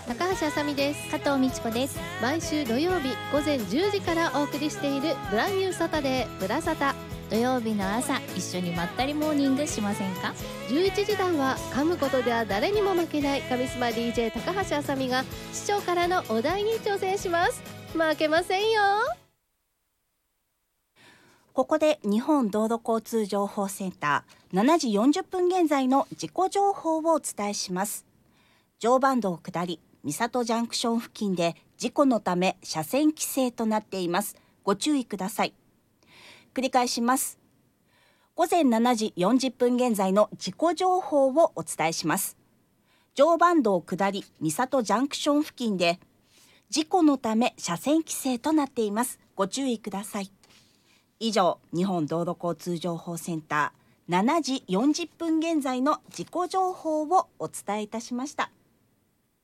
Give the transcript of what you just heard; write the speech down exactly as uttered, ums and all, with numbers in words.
高橋あさみです。 加藤美智子です。 毎週土曜日午前じゅうじからお送りしているブランニューサタデーブラサタ。 土曜日の朝、一緒にまったりモーニングしませんか？ じゅういちじだんは噛むことでは誰にも負けないカミスマ ディージェー 高橋あさみが視聴からのお題に挑戦します。負けませんよ。 ここで日本道路交通情報センターしちじよんじゅっぷん現在の事故情報をお伝えします。常磐道下り三郷ジャンクション付近で事故のため車線規制となっています。ご注意ください。繰り返します。午前しちじよんじゅっぷん現在の事故情報をお伝えします。常磐道下り三郷ジャンクション付近で事故のため車線規制となっています。ご注意ください。以上、日本道路交通情報センターしちじよんじゅっぷん現在の事故情報をお伝えいたしました。